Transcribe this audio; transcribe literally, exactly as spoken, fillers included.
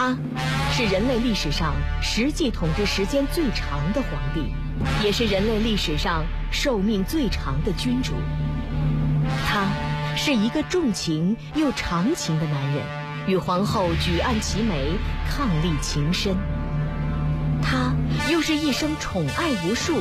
他是人类历史上实际统治时间最长的皇帝，也是人类历史上寿命最长的君主。他是一个重情又长情的男人，与皇后举案齐眉，伉俪情深。他又是一生宠爱无数，